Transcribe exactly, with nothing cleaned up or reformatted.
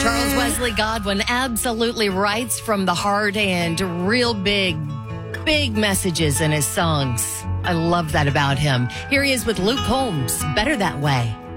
Charles Wesley Godwin absolutely writes from the heart and real big, big messages in his songs. I love that about him. Here he is with Luke Combs, Better That Way.